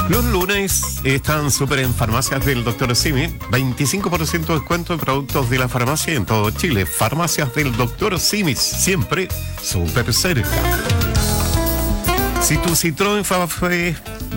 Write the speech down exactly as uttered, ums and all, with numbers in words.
Los lunes están súper en farmacias del doctor Simi. veinticinco por ciento de descuento de productos de la farmacia en todo Chile. Farmacias del doctor Simi, siempre súper cerca. Si tu Citroën fue